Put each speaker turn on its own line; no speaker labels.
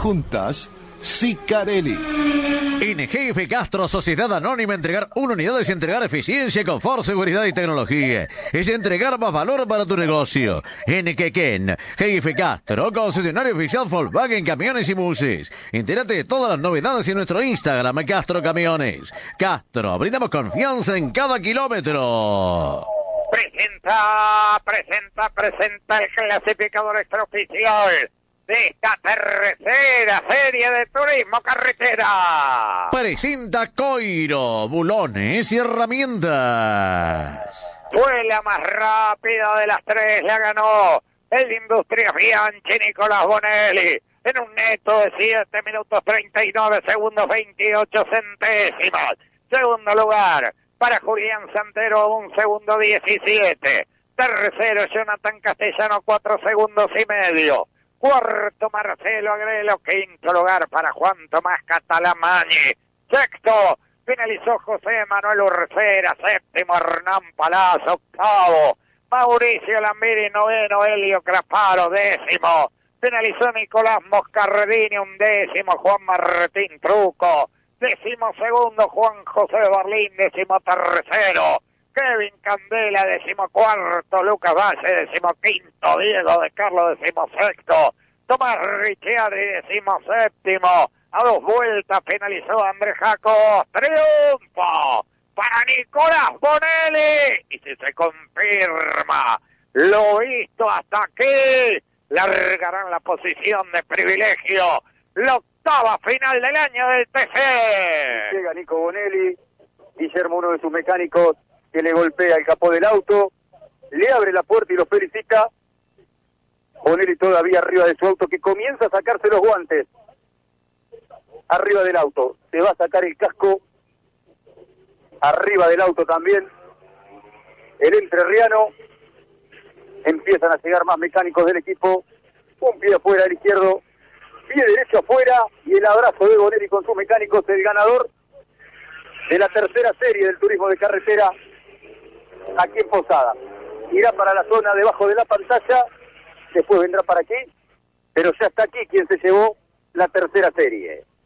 juntas, Sicarelli.
En Jefe Castro, Sociedad Anónima, entregar una unidad es entregar eficiencia, confort, seguridad y tecnología. Es entregar más valor para tu negocio. En Quequén, Jefe Castro, concesionario oficial Volkswagen Camiones y Buses. Entérate de todas las novedades en nuestro Instagram, Castro Camiones. Castro, brindamos confianza en cada kilómetro.
Presenta el clasificador extraoficial de esta tercera serie de turismo carretera.
Presenta Coiro, bulones y herramientas.
Fue la más rápida de las tres, la ganó el Industria Bianchi Nicolás Bonelli en un neto de 7 minutos 39 segundos 28 centésimas. Segundo lugar para Julián Santero, 1 segundo 17. Tercero Jonathan Castellano, 4 segundos y medio. Cuarto Marcelo Agrelo. Quinto lugar para Juan Tomás Catalamañi. Sexto finalizó José Manuel Urcera. Séptimo Hernán Palazzo. Octavo Mauricio Lambiri. Noveno Helio Craparo. Décimo finalizó Nicolás Moscarredini. 11º Juan Martín Truco. 12º Juan José Barlín. 13º Kevin Candela. 14º Lucas Valle. 15º Diego de Carlos. 16º Tomás Ricciardi. 17º a 2 vueltas finalizó Andrés Jacos. Triunfo para Nicolás Bonelli, y si se confirma lo visto hasta aquí, largarán la posición de privilegio la octava final del año del TC.
Llega Nico Bonelli, Guillermo, uno de sus mecánicos, que le golpea el capó del auto, le abre la puerta y lo felicita. Bonelli todavía arriba de su auto, que comienza a sacarse los guantes. Arriba del auto, se va a sacar el casco. Arriba del auto también el entrerriano. Empiezan a llegar más mecánicos del equipo. Un pie afuera, el izquierdo, pie derecho afuera, y el abrazo de Bonelli con sus mecánicos, el ganador de la tercera serie del turismo de carretera aquí en Posada. Irá para la zona debajo de la pantalla, después vendrá para aquí, pero ya está aquí quien se llevó la tercera serie.